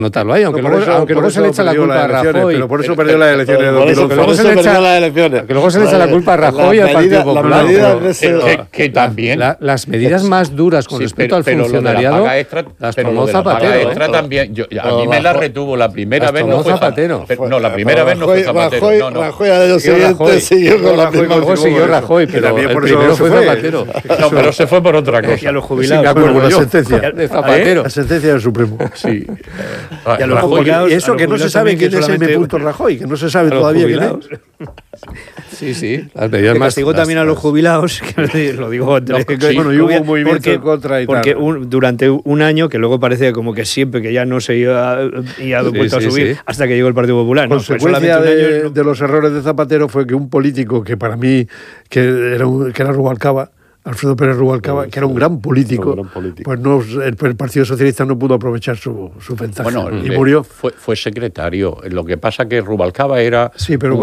notarlo ahí, aunque luego se le echa la culpa a Rajoy. Pero por eso perdió las elecciones de 2011. Que luego se le echa la culpa a Rajoy y al Partido Popular. Que también. Las medidas más duras con respecto al funcionariado las tomó Zapatero. También. A mí me la retuvo la primera vez. No fue Zapatero. No, la primera vez no fue Zapatero. Rajoy al año siguiente siguió con la misma. Luego siguió Rajoy, pero el primero fue Zapatero. No, pero se fue por otra cosa. Y a los jubilados. Me acuerdo con la sentencia de Zapatero. La sentencia del Supremo. Sí. Y a los jubilados. Y eso que no se sabe quién es M. Rajoy, que no se sabe todavía quién es. Sí. Las medidas más. Castigó también a los jubilados, que lo digo antes. Bueno, y hubo un movimiento en contra y tal. Porque durante un año, que luego parecía como que siempre, que ya no se iba a vuelto a subir, hasta que llegó el Partido Popular. La consecuencia de los errores de Zapatero fue que un político que para mí que era Rubalcaba, Alfredo Pérez Rubalcaba, que era un gran político, pues no, el Partido Socialista no pudo aprovechar su ventaja y murió. Fue secretario. Lo que pasa que Rubalcaba era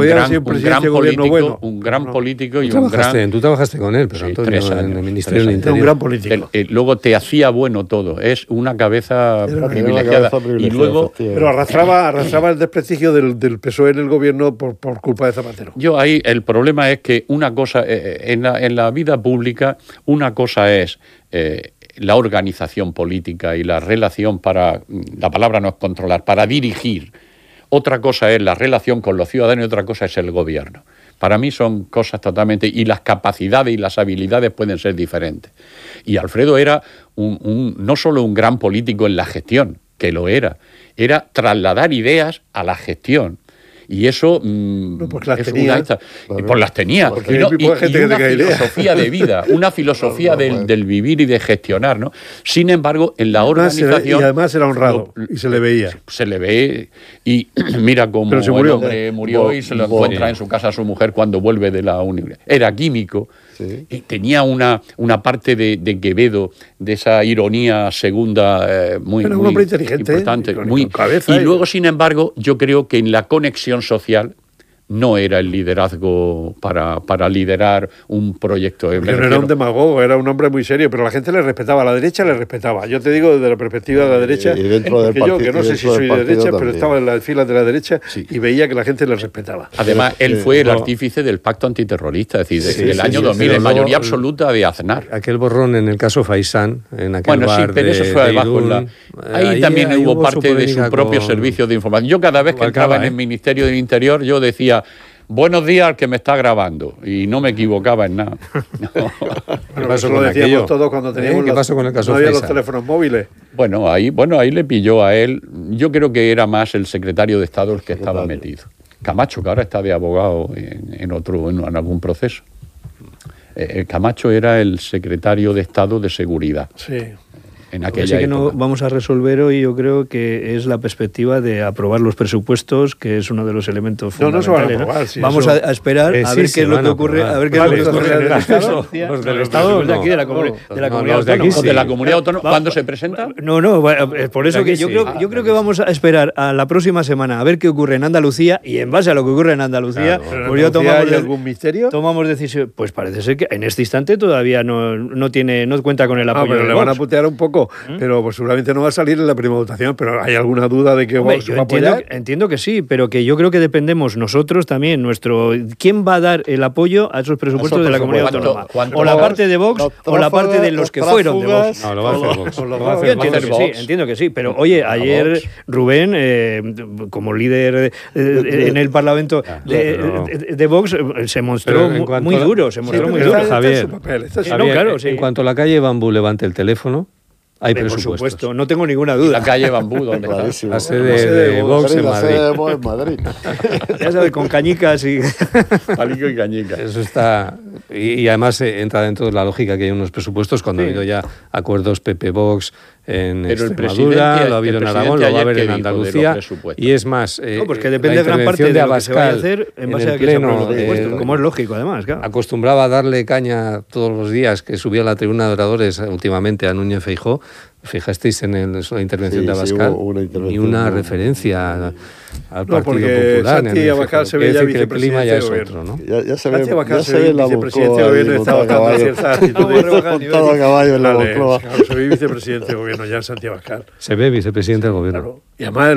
un gran político y un gran... Tú trabajaste con él, pero Antonio, 3 años, en el Ministerio del Interior. Un gran político. Luego te hacía bueno todo. Es una cabeza privilegiada. Y luego... Pero arrastraba el desprestigio del PSOE en el gobierno por culpa de Zapatero. Ahí el problema es que una cosa, en la vida pública, una cosa es la organización política y la relación la palabra no es controlar, para dirigir. Otra cosa es la relación con los ciudadanos y otra cosa es el gobierno. Para mí son cosas totalmente... Y las capacidades y las habilidades pueden ser diferentes. Y Alfredo era no solo un gran político en la gestión, que lo era trasladar ideas a la gestión. Y eso pues las tenía. Pues las tenía. Y una filosofía de vida, una filosofía del vivir y de gestionar, ¿no? Sin embargo, en la organización... Y además era honrado, y se le veía. Se le ve, y mira cómo el hombre murió y se lo encuentra en su casa a su mujer cuando vuelve de la universidad. Era químico. Sí. Y tenía una parte de Quevedo, de esa ironía segunda muy inteligente, importante. Y luego, sin embargo, yo creo que en la conexión social no era el liderazgo para liderar un proyecto. No era un demagogo, era un hombre muy serio, pero la gente le respetaba, a la derecha le respetaba. Yo te digo desde la perspectiva de la derecha, y dentro del partido, que no sé si soy de derecha, pero estaba en las filas de la derecha y veía que la gente le respetaba. Además, él fue el artífice del pacto antiterrorista, es decir, desde el año 2000, en mayoría absoluta de Aznar. Aquel borrón en el caso Faisán, en aquel bar pero eso fue abajo. Ahí también hubo parte de su propio servicio de información. Yo cada vez que entraba en el Ministerio del Interior, yo decía: buenos días al que me está grabando, y no me equivocaba en nada. ¿Qué pasó con aquello? Todos cuando teníamos ¿Qué pasó con el caso? No había los teléfonos móviles. Bueno, ahí le pilló a él. Yo creo que era más el secretario de Estado el que estaba metido. Camacho, que ahora está de abogado en algún proceso. Camacho era el secretario de Estado de Seguridad. Sí. En aquella Así que época. no vamos a resolver hoy, yo creo que es la perspectiva de aprobar los presupuestos, que es uno de los elementos fundamentales. No se van a aprobar, sí, vamos a esperar a ver qué es lo que ocurre. A ver qué es lo que ocurre en el Estado. Los del Estado, de aquí, de la comunidad autónoma. ¿De la comunidad autónoma? ¿Cuándo se presenta? No, por eso que yo creo que vamos a esperar a la próxima semana a ver qué ocurre en Andalucía, y en base a lo que ocurre en Andalucía, pues ya tomamos algún misterio. Tomamos decisión. Pues parece ser que en este instante todavía no cuenta con el apoyo. Pero le van a putear un poco, pero pues seguramente no va a salir en la primera votación. Pero ¿hay alguna duda de que Vox va a apoyar? Entiendo que sí, pero que yo creo que dependemos nosotros también, ¿quién va a dar el apoyo a esos presupuestos de la comunidad autónoma? O la parte de Vox o la parte de los que fueron de Vox. No, lo va a hacer Vox. Yo entiendo que sí, pero oye, ayer Rubén, como líder en el Parlamento de Vox, se mostró muy duro, Javier, en cuanto la calle Bambú levante el teléfono, hay presupuestos. Por supuesto, no tengo ninguna duda. La calle Bambú, ¿dónde está? La sede de Vox en Madrid. Ya sabes, con cañicas y... Palico y cañica. Eso está... Y además entra dentro de la lógica que hay unos presupuestos cuando ha habido ya acuerdos PP-Vox en Extremadura, lo ha habido en Aragón, lo va a haber en Andalucía. Y es más, pues que depende gran parte de lo que se vaya a hacer en base a que se aprueben los presupuestos, como es lógico además. Claro. Acostumbraba a darle caña todos los días que subía a la tribuna de oradores últimamente a Núñez Feijóo. fijasteis en la intervención de Abascal, ni una referencia al Partido Popular. Santi Abascal se ve ya vicepresidente ya es otro, ¿no? Ya se ve la vicepresidente de gobierno, está bajando cierta actitud. Montado a caballo en la Moncloa. Se ve vicepresidente de gobierno ya Santi Abascal. Se ve vicepresidente del gobierno. Claro. Y además